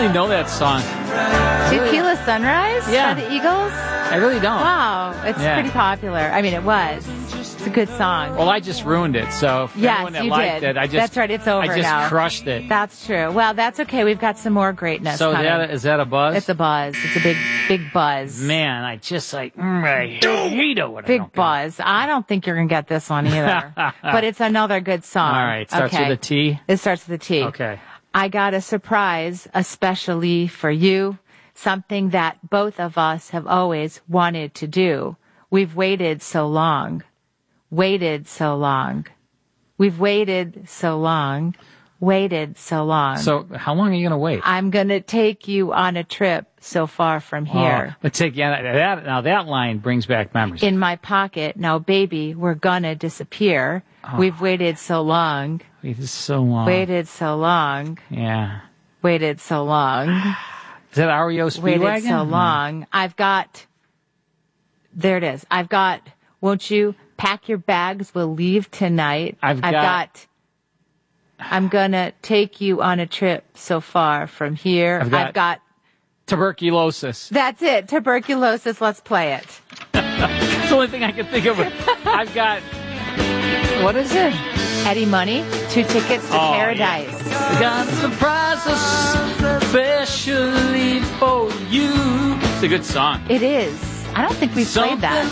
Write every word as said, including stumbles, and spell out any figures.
really know that song. Tequila Sunrise Yeah. by the Eagles? I really don't. Wow, it's Yeah. pretty popular. I mean, it was. It's a good song. Well, I just ruined it, so for Yes, anyone that you liked did. it, I just That's right, it's over I just now. crushed it. That's true. Well, that's okay. We've got some more greatness So coming. that is that a buzz? It's a buzz. It's a big, big buzz. Man, I just like mm, I hate it when I Big don't get it. buzz. I don't think you're going to get this one either. But it's another good song. All right, starts okay. with a T. It starts with a T. Okay. I got a surprise, especially for you. Something that both of us have always wanted to do. We've waited so long. Waited so long. We've waited so long. Waited so long. So how long are you going to wait? I'm going to take you on a trip so far from here. Oh, let's take yeah, that. Now that line brings back memories. In my pocket, now baby, we're gonna disappear. Oh. We've waited so long. Waited so long. Waited so long. Yeah. Waited so long. Is that R E O Speedwagon? Waited so long. I've got, there it is. I've got, won't you pack your bags? We'll leave tonight. I've I've got- got, I'm gonna take you on a trip so far from here. I've got- I've got, Tuberculosis. that's it. Tuberculosis. Let's play it. It's the only thing I can think of. I've got, what is it? Eddie Money, two tickets to Oh, paradise. Got a surprise especially for you. It's a good song. It is. I don't think we've played that.